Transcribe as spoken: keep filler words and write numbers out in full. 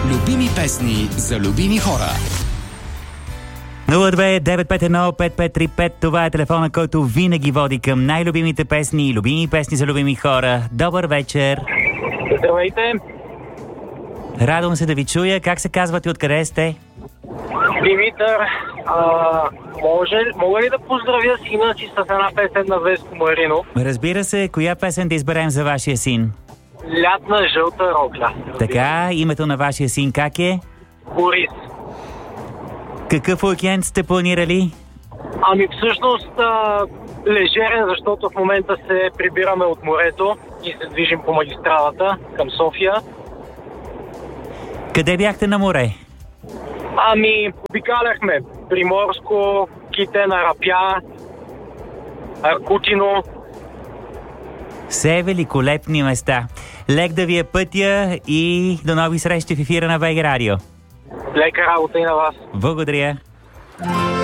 Любими песни за любими хора. нула две девет пет едно пет пет три пет. Това е телефона, който винаги води към най-любимите песни и любими песни за любими хора. Добър вечер! Здравейте! Радвам се да ви чуя. Как се казвате и откъде сте? Димитър, а, може, мога ли да поздравя сина си с една песен на Веско Маринов? Разбира се, коя песен да изберем за вашия син? Лятна жълта рокля. Така, името на вашия син как е? Борис. Какъв уикенд сте планирали? Ами всъщност а, лежерен, защото в момента се прибираме от морето и се движим по магистралата към София. Къде бяхте на море? Ами, обикаляхме Приморско, Китена, Рапя, Аркутино. Все великолепни места. Лек да ви е пътя и до нови срещи в ефира на ВГ Радио. Лека работа и на вас. Благодаря.